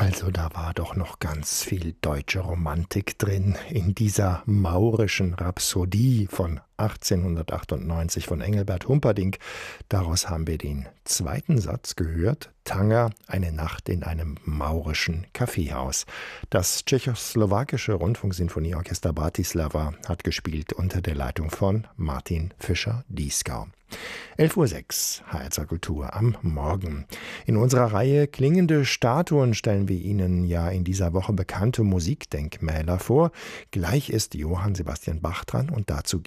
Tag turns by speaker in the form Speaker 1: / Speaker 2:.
Speaker 1: Also da war doch noch ganz viel deutsche Romantik drin in dieser maurischen Rhapsodie von 1898 von Engelbert Humperdinck. Daraus haben wir den zweiten Satz gehört: Tanger, eine Nacht in einem maurischen Kaffeehaus. Das tschechoslowakische Rundfunksinfonieorchester Bratislava hat gespielt unter der Leitung von Martin Fischer-Dieskau. 11:06 Uhr, HR Kultur am Morgen. In unserer Reihe Klingende Statuen stellen wir Ihnen ja in dieser Woche bekannte Musikdenkmäler vor. Gleich ist Johann Sebastian Bach dran und dazu